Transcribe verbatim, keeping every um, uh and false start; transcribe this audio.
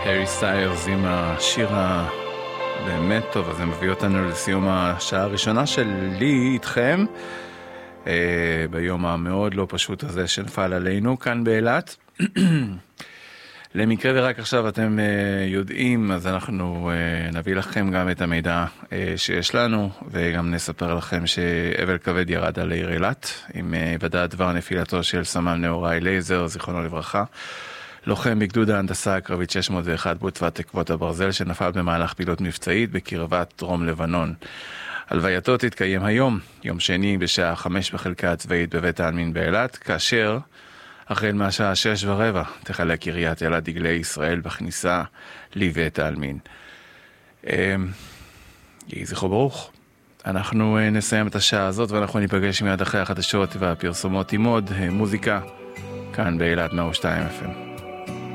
הארי סטיילס עם השיר הבאמת טוב, אז זה מביא אותנו לסיום השעה הראשונה שלי איתכם אה, ביום המאוד לא פשוט הזה שנפל עלינו כאן באילת. למקרה ורק עכשיו אתם אה, יודעים, אז אנחנו אה, נביא לכם גם את המידע אה, שיש לנו, וגם נספר לכם שאבל כבד ירד על העיר אילת עם אה, ודע דבר נפילתו של סמל נאורי לייזר, זיכרונו לברכה, לוחם בגדוד ההנדסה הקרבית שש מאות ואחת בוצבת עקבות הברזל, שנפל במהלך פעילות מבצעית בקרבת דרום לבנון. הלווייתו תתקיים היום, יום שני, בשעה חמש בחלקה הצבאית בבית העלמין באילת, כאשר החל מהשעה שש ורבע תחלק עיריית אילת דגלי ישראל בכניסה לבית העלמין. יהי זכרו ברוך. אנחנו נסיים את השעה הזאת ואנחנו ניפגש מיד אחרי החדשות והפרסומות עם עוד מוזיקה כאן באילת מאה ושתיים אף אם.